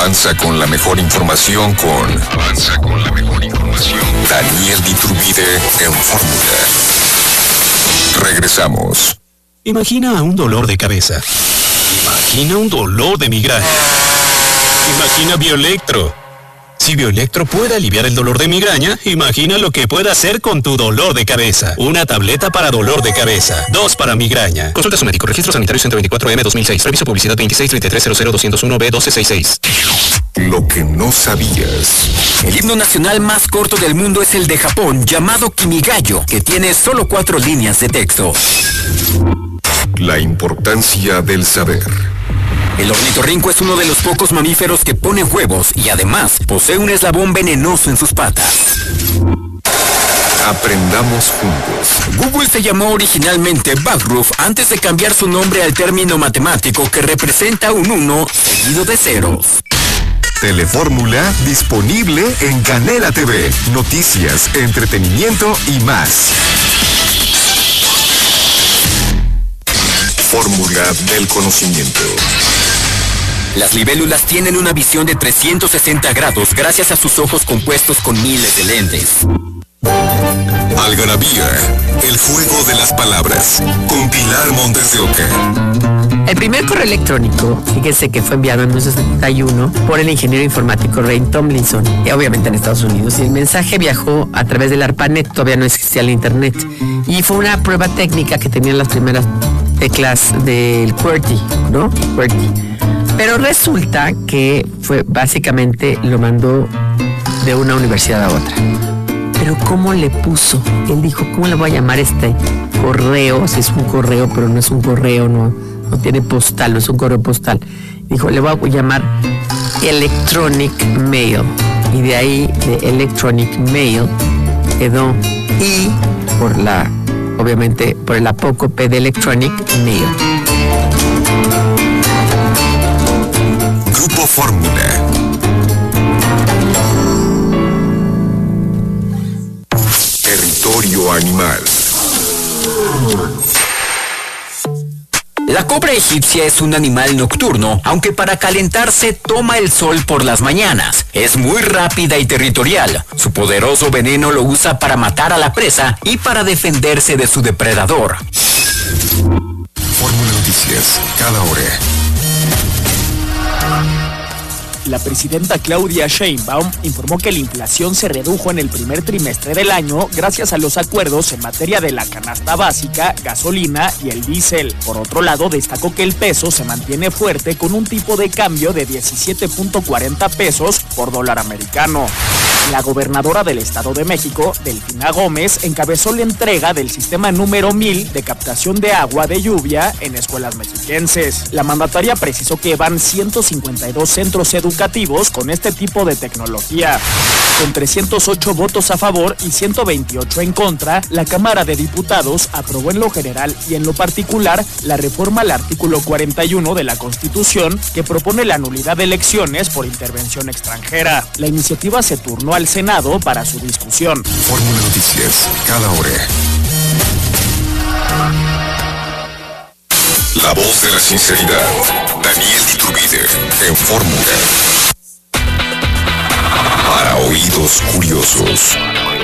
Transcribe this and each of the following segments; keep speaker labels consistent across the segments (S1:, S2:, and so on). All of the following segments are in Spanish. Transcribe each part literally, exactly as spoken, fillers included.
S1: Avanza con la mejor información con... Avanza con la mejor información. Daniel Iturbide en Fórmula. Regresamos.
S2: Imagina un dolor de cabeza. Imagina un dolor de migraña. Imagina Bioelectro. Si Bioelectro puede aliviar el dolor de migraña, imagina lo que puede hacer con tu dolor de cabeza. Una tableta para dolor de cabeza, dos para migraña. Consulta a su médico. Registro sanitario ciento veinticuatro M dos mil seis. Reviso publicidad veintiséis treinta y tres cero cero doscientos uno B doce sesenta y seis.
S1: Lo que no sabías.
S3: El himno nacional más corto del mundo es el de Japón, llamado Kimigayo, que tiene solo cuatro líneas de texto.
S1: La importancia del saber.
S3: El ornitorrinco es uno de los pocos mamíferos que pone huevos y además posee un eslabón venenoso en sus patas.
S1: Aprendamos juntos.
S3: Google se llamó originalmente Backroof antes de cambiar su nombre al término matemático que representa un uno seguido de ceros.
S1: Telefórmula disponible en Canela T V. Noticias, entretenimiento y más. Fórmula del conocimiento.
S3: Las libélulas tienen una visión de trescientos sesenta grados gracias a sus ojos compuestos con miles de lentes.
S1: Algarabía, el juego de las palabras, con Pilar Montes de Oca.
S4: El primer correo electrónico, fíjense que fue enviado en mil novecientos setenta y uno por el ingeniero informático Ray Tomlinson, y obviamente en Estados Unidos, y el mensaje viajó a través del ARPANET, todavía no existía el internet, y fue una prueba técnica que tenían las primeras teclas del QWERTY, ¿no? QWERTY. Pero resulta que fue básicamente lo mandó de una universidad a otra. Pero ¿cómo le puso? Él dijo, ¿cómo le voy a llamar este correo? Si es un correo, pero no es un correo, no, no tiene postal, no es un correo postal. Dijo, le voy a llamar Electronic Mail. Y de ahí, de Electronic Mail, quedó I por la, obviamente, por el apócope de Electronic Mail.
S1: Grupo Fórmula. Territorio animal.
S3: La cobra egipcia es un animal nocturno, aunque para calentarse toma el sol por las mañanas. Es muy rápida y territorial. Su poderoso veneno lo usa para matar a la presa y para defenderse de su depredador.
S1: Fórmula Noticias, cada hora.
S5: La presidenta Claudia Sheinbaum informó que la inflación se redujo en el primer trimestre del año gracias a los acuerdos en materia de la canasta básica, gasolina y el diésel. Por otro lado, destacó que el peso se mantiene fuerte con un tipo de cambio de diecisiete punto cuarenta pesos por dólar americano. La gobernadora del Estado de México, Delfina Gómez, encabezó la entrega del sistema número mil de captación de agua de lluvia en escuelas mexiquenses. La mandataria precisó que van ciento cincuenta y dos centros educativos con este tipo de tecnología. Con trescientos ocho votos a favor y ciento veintiocho en contra, la Cámara de Diputados aprobó en lo general y en lo particular la reforma al artículo cuarenta y uno de la Constitución que propone la nulidad de elecciones por intervención extranjera. La iniciativa se turnó al Senado para su discusión.
S1: Fórmula Noticias, cada hora. La voz de la sinceridad. Daniel Iturbide en Fórmula. Para oídos curiosos.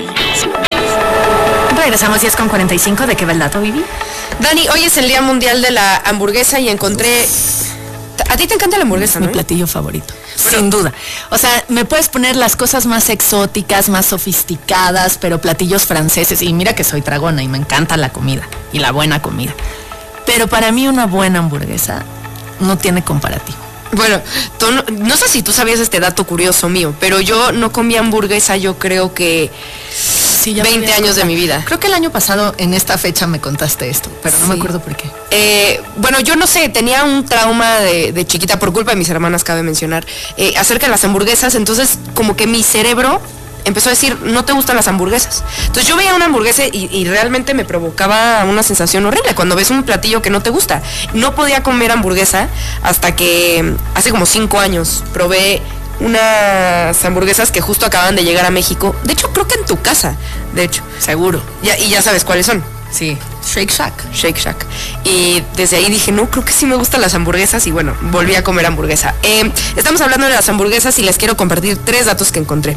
S6: Regresamos diez con cuarenta y cinco. ¿De qué va el dato, Vivi?
S7: Dani, hoy es el Día Mundial de la Hamburguesa y encontré... A ti te encanta la hamburguesa,
S6: ¿no?
S7: Mi
S6: platillo favorito,
S7: bueno,
S6: sin duda. O sea, me puedes poner las cosas más exóticas, más sofisticadas, pero platillos franceses. Y mira que soy tragona y me encanta la comida y la buena comida. Pero para mí una buena hamburguesa no tiene comparativo.
S7: Bueno, tú no, no sé si tú sabías este dato curioso mío, pero yo no comí hamburguesa, yo creo que
S6: sí, ya
S7: veinte años de mi vida.
S6: Creo que el año pasado en esta fecha me contaste esto, pero no sí. me acuerdo por qué.
S7: Eh, bueno, yo no sé, tenía un trauma de, de chiquita por culpa de mis hermanas, cabe mencionar, eh, acerca de las hamburguesas, entonces como que mi cerebro empezó a decir, no te gustan las hamburguesas. Entonces yo veía una hamburguesa y, y realmente me provocaba una sensación horrible cuando ves un platillo que no te gusta. No podía comer hamburguesa hasta que hace como cinco años probé unas hamburguesas que justo acaban de llegar a México. De hecho, creo que en tu casa, de hecho.
S6: Seguro.
S7: Ya, y ya sabes cuáles son.
S6: Sí, Shake Shack.
S7: Shake Shack. Y desde ahí dije, no, creo que sí me gustan las hamburguesas y bueno, volví a comer hamburguesa. Eh, estamos hablando de las hamburguesas y les quiero compartir tres datos que encontré.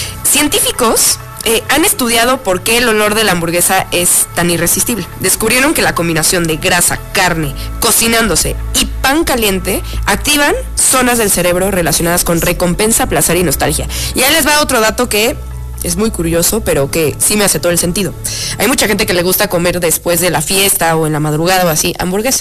S7: Científicos eh, han estudiado por qué el olor de la hamburguesa es tan irresistible. Descubrieron que la combinación de grasa, carne, cocinándose y pan caliente activan zonas del cerebro relacionadas con recompensa, placer y nostalgia. Y ahí les va otro dato que es muy curioso, pero que sí me hace todo el sentido. Hay mucha gente que le gusta comer después de la fiesta o en la madrugada o así, hamburguesa.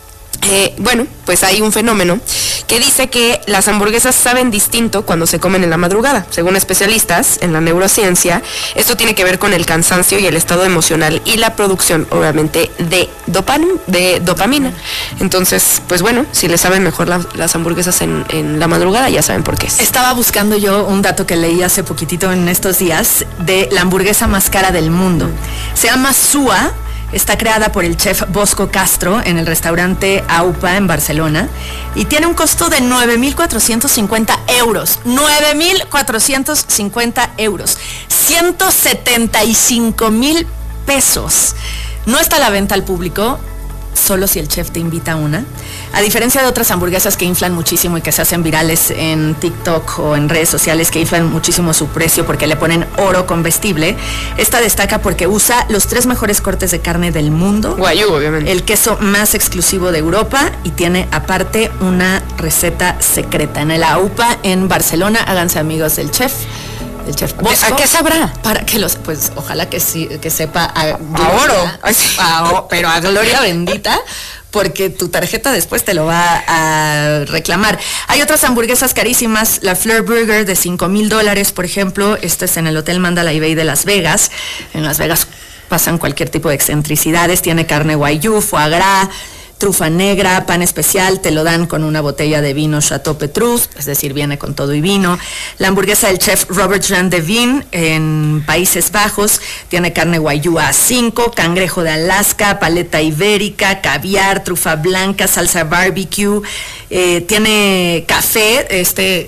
S7: Eh, bueno, pues hay un fenómeno que dice que las hamburguesas saben distinto cuando se comen en la madrugada. Según especialistas en la neurociencia, esto tiene que ver con el cansancio y el estado emocional y la producción, obviamente, de, dopan, de dopamina. Entonces, pues bueno, si les saben mejor la, las hamburguesas en, en la madrugada, ya saben por qué es.
S6: Estaba buscando yo un dato que leí hace poquitito en estos días de la hamburguesa más cara del mundo. Se llama Sua. Está creada por el chef Bosco Castro en el restaurante Aupa en Barcelona y tiene un costo de nueve mil cuatrocientos cincuenta euros. nueve mil cuatrocientos cincuenta euros. ciento setenta y cinco mil pesos. No está a la venta al público, solo si el chef te invita a una. A diferencia de otras hamburguesas que inflan muchísimo y que se hacen virales en TikTok o en redes sociales que inflan muchísimo su precio porque le ponen oro comestible, esta destaca porque usa los tres mejores cortes de carne del mundo.
S7: Guayú, obviamente.
S6: El queso más exclusivo de Europa y tiene aparte una receta secreta. En el AUPA en Barcelona, háganse amigos del chef. El chef Bosco.
S7: ¿A qué sabrá?
S6: Para que los, pues ojalá que sí, que sepa a,
S7: a oro,
S6: a, pero a gloria bendita, porque tu tarjeta después te lo va a reclamar. Hay otras hamburguesas carísimas, la Fleur Burger de cinco mil dólares, por ejemplo. Este es en el Hotel Mandalay Bay de Las Vegas. En Las Vegas pasan cualquier tipo de excentricidades. Tiene carne guayú, foie gras, trufa negra, pan especial, te lo dan con una botella de vino Chateau Petrus, es decir, viene con todo y vino. La hamburguesa del chef Robert Jan de Veen en Países Bajos tiene carne guayú A cinco, cangrejo de Alaska, paleta ibérica, caviar, trufa blanca, salsa barbecue, eh, tiene café, este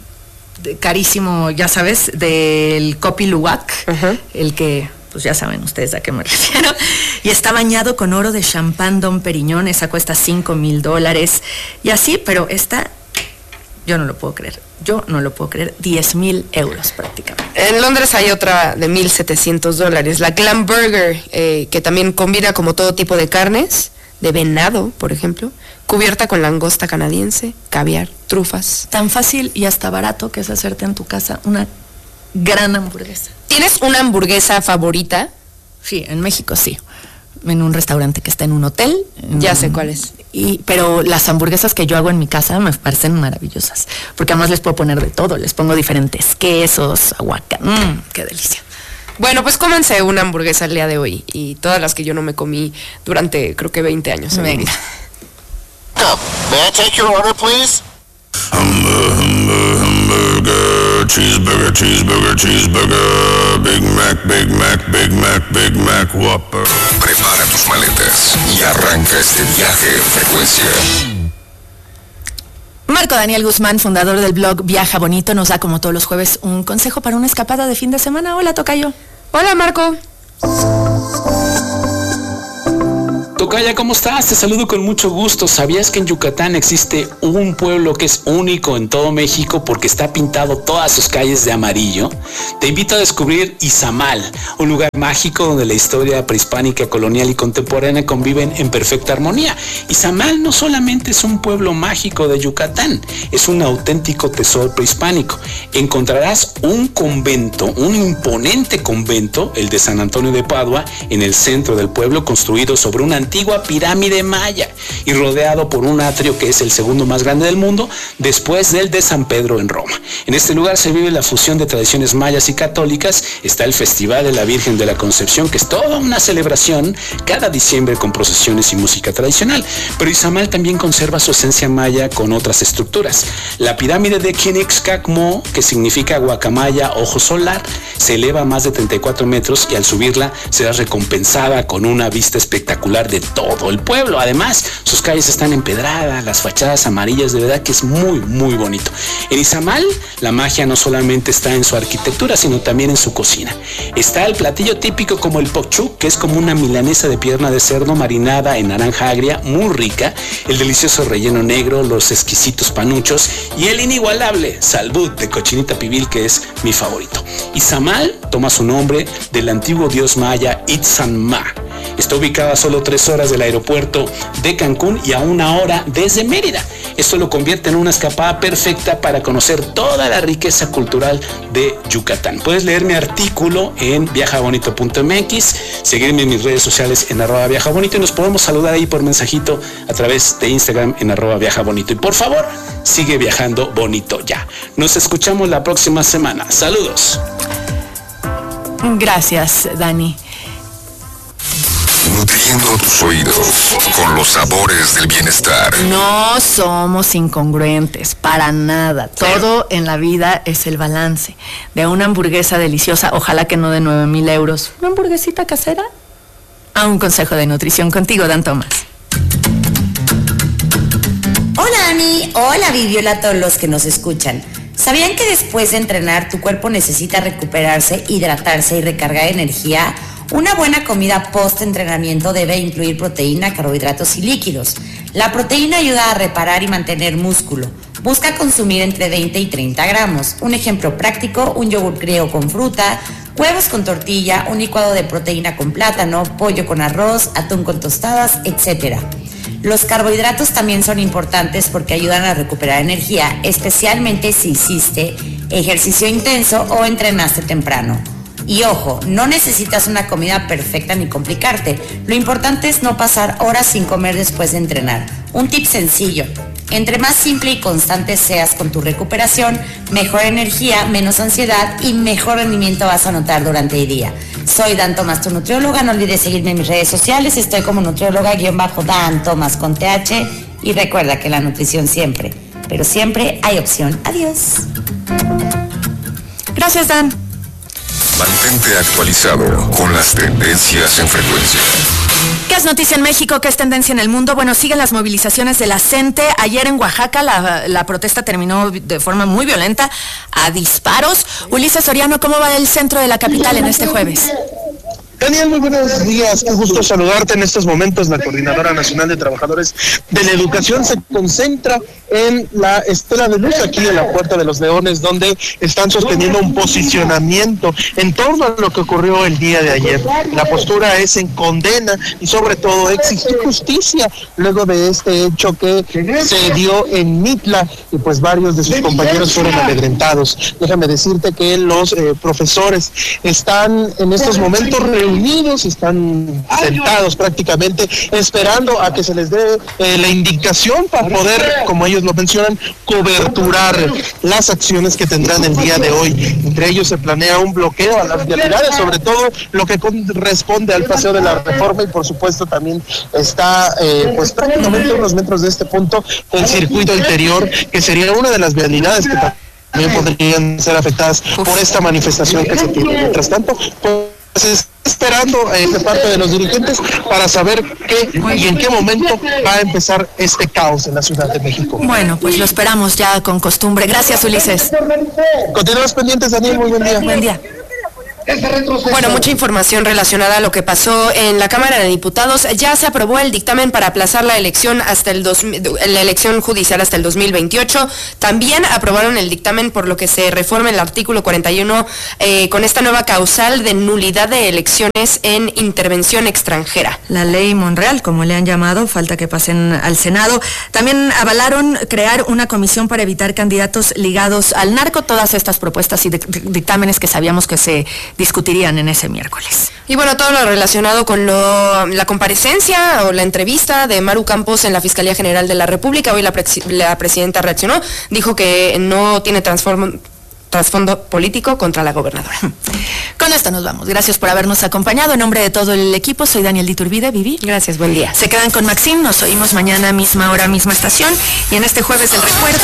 S6: carísimo, ya sabes, del Kopi Luwak, uh-huh. el que... pues ya saben ustedes a qué me refiero, y está bañado con oro de champán Dom Perignon, esa cuesta cinco mil dólares, y así, pero esta, yo no lo puedo creer, yo no lo puedo creer, diez mil euros prácticamente.
S7: En Londres hay otra de mil setecientos dólares, la Glam Burger, eh, que también combina como todo tipo de carnes, de venado, por ejemplo, cubierta con langosta canadiense, caviar, trufas.
S6: Tan fácil y hasta barato que es hacerte en tu casa una gran hamburguesa.
S7: ¿Tienes una hamburguesa favorita?
S6: Sí, en México sí. En un restaurante que está en un hotel.
S7: Ya sé cuál es.
S6: Y, pero las hamburguesas que yo hago en mi casa me parecen maravillosas. Porque además les puedo poner de todo. Les pongo diferentes quesos, aguacate. Mmm, qué delicia.
S7: Bueno, pues cómanse una hamburguesa el día de hoy. Y todas las que yo no me comí durante, creo que veinte años.
S6: Venga.
S8: May I take your order, please?
S1: Hamburger, hamburger, hamburger, cheeseburger, cheeseburger, cheeseburger, Big Mac, Big Mac, Big Mac, Big Mac, Whopper. Prepara tus maletas y arranca este viaje en frecuencia.
S6: Marco Daniel Guzmán, fundador del blog Viaja Bonito, nos da como todos los jueves un consejo para una escapada de fin de semana. Hola, tocayo.
S7: Hola, Marco.
S9: Tocaya, ¿cómo estás? Te saludo con mucho gusto. ¿Sabías que en Yucatán existe un pueblo que es único en todo México porque está pintado todas sus calles de amarillo? Te invito a descubrir Izamal, un lugar mágico donde la historia prehispánica, colonial y contemporánea conviven en perfecta armonía. Izamal no solamente es un pueblo mágico de Yucatán, es un auténtico tesoro prehispánico. Encontrarás un convento, un imponente convento, el de San Antonio de Padua, en el centro del pueblo, construido sobre una antigua pirámide maya y rodeado por un atrio que es el segundo más grande del mundo después del de San Pedro en Roma. En este lugar se vive la fusión de tradiciones mayas y católicas. Está el Festival de la Virgen de la Concepción, que es toda una celebración cada diciembre con procesiones y música tradicional. Pero Izamal también conserva su esencia maya con otras estructuras. La pirámide de Quinixcacmo, que significa guacamaya, ojo solar, se eleva a más de treinta y cuatro metros y al subirla será recompensada con una vista espectacular de todo el pueblo. Además, sus calles están empedradas, las fachadas amarillas, de verdad que es muy, muy bonito. En Izamal, la magia no solamente está en su arquitectura, sino también en su cocina. Está el platillo típico como el pokchuk, que es como una milanesa de pierna de cerdo marinada en naranja agria, muy rica, el delicioso relleno negro, los exquisitos panuchos y el inigualable salbut de cochinita pibil, que es mi favorito. Izamal toma su nombre del antiguo dios maya Itzan Ma. Está ubicada a solo tres horas del aeropuerto de Cancún y a una hora desde Mérida. Esto lo convierte en una escapada perfecta para conocer toda la riqueza cultural de Yucatán. Puedes leer mi artículo en viaja bonito punto m x, seguirme en mis redes sociales en arroba viajabonito y nos podemos saludar ahí por mensajito a través de Instagram en arroba viajabonito. Y por favor, sigue viajando bonito ya. Nos escuchamos la próxima semana. Saludos.
S6: Gracias, Dani.
S1: Nutriendo tus oídos con los sabores del bienestar.
S6: No somos incongruentes, para nada. Todo en la vida es el balance. De una hamburguesa deliciosa, ojalá que no de nueve mil euros, una hamburguesita casera, a un consejo de nutrición contigo, Dan Tomás.
S10: Hola, Dani. Hola, Vivi. Hola a todos los que nos escuchan. ¿Sabían que después de entrenar tu cuerpo necesita recuperarse, hidratarse y recargar energía? Una buena comida post-entrenamiento debe incluir proteína, carbohidratos y líquidos. La proteína ayuda a reparar y mantener músculo. Busca consumir entre veinte y treinta gramos. Un ejemplo práctico, un yogur griego con fruta, huevos con tortilla, un licuado de proteína con plátano, pollo con arroz, atún con tostadas, etcétera. Los carbohidratos también son importantes porque ayudan a recuperar energía, especialmente si hiciste ejercicio intenso o entrenaste temprano. Y ojo, no necesitas una comida perfecta ni complicarte. Lo importante es no pasar horas sin comer después de entrenar. Un tip sencillo: entre más simple y constante seas con tu recuperación, mejor energía, menos ansiedad y mejor rendimiento vas a notar durante el día. Soy Dan Tomás, tu nutrióloga. No olvides seguirme en mis redes sociales. Estoy como nutrióloga-Dan Tomás con T H. Y recuerda que la nutrición siempre, pero siempre hay opción. Adiós.
S6: Gracias, Dan.
S1: Mantente actualizado con las tendencias en frecuencia.
S6: ¿Qué es noticia en México? ¿Qué es tendencia en el mundo? Bueno, siguen las movilizaciones de la CENTE. Ayer en Oaxaca la, la protesta terminó de forma muy violenta, a disparos. Ulises Soriano, ¿cómo va el centro de la capital en este jueves?
S11: Daniel, muy buenos días, qué gusto saludarte. En estos momentos la Coordinadora Nacional de Trabajadores de la Educación se concentra en la Estela de Luz, aquí en la Puerta de los Leones, donde están sosteniendo un posicionamiento en torno a lo que ocurrió el día de ayer. La postura es en condena y sobre todo exigir justicia luego de este hecho que se dio en Mitla y pues varios de sus compañeros fueron amedrentados. Déjame decirte que los eh, profesores están en estos momentos reunidos Unidos, están sentados prácticamente esperando a que se les dé eh, la indicación para poder, como ellos lo mencionan, coberturar las acciones que tendrán el día de hoy. Entre ellos se planea un bloqueo a las vialidades, sobre todo lo que corresponde al Paseo de la Reforma y por supuesto también está eh, pues prácticamente unos metros de este punto el circuito interior, que sería una de las vialidades que también podrían ser afectadas por esta manifestación que se tiene. Mientras tanto, pues se está esperando eh, de parte de los dirigentes para saber qué y en qué momento va a empezar este caos en la Ciudad de México.
S6: Bueno, pues lo esperamos ya con costumbre. Gracias, Ulises.
S11: Continuamos pendientes, Daniel. Muy buen día.
S6: Buen día.
S7: Bueno, mucha información relacionada a lo que pasó en la Cámara de Diputados. Ya se aprobó el dictamen para aplazar la elección hasta el dos, la elección judicial hasta el dos mil veintiocho. También aprobaron el dictamen por lo que se reforma el artículo cuarenta y uno eh, con esta nueva causal de nulidad de elecciones en intervención extranjera.
S6: La ley Monreal, como le han llamado, falta que pasen al Senado. También avalaron crear una comisión para evitar candidatos ligados al narco. Todas estas propuestas y dictámenes que sabíamos que se discutirían en ese miércoles.
S7: Y bueno, todo lo relacionado con lo, la comparecencia o la entrevista de Maru Campos en la Fiscalía General de la República. Hoy la, pre la presidenta reaccionó, dijo que no tiene trasfondo político contra la gobernadora.
S6: Con esto nos vamos. Gracias por habernos acompañado. En nombre de todo el equipo, soy Daniel Diturbide. Vivi.
S7: Gracias, buen día.
S6: Se quedan con Maxine, nos oímos mañana, misma hora, misma estación. Y en este jueves del recuerdo.